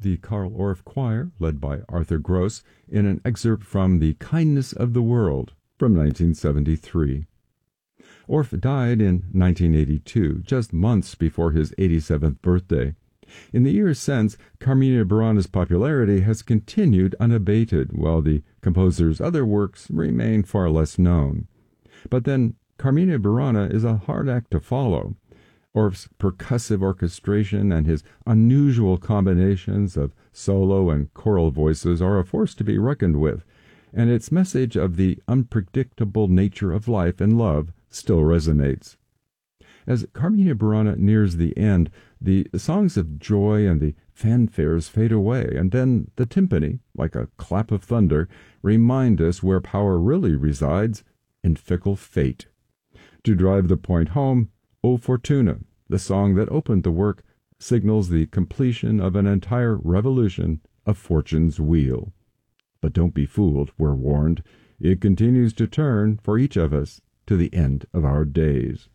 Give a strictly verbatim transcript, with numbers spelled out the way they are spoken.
the Carl Orff Choir, led by Arthur Gross, in an excerpt from The Kindness of the World from nineteen seventy-three. Orff died in nineteen eighty-two, just months before his eighty-seventh birthday. In the years since, Carmina Burana's popularity has continued unabated, while the composer's other works remain far less known. But then, Carmina Burana is a hard act to follow. Orff's percussive orchestration and his unusual combinations of solo and choral voices are a force to be reckoned with, and its message of the unpredictable nature of life and love still resonates. As Carmina Burana nears the end, the songs of joy and the fanfares fade away, and then the timpani, like a clap of thunder, remind us where power really resides, in fickle fate. To drive the point home, O Fortuna, the song that opened the work, signals the completion of an entire revolution of fortune's wheel. But don't be fooled, we're warned. It continues to turn for each of us to the end of our days.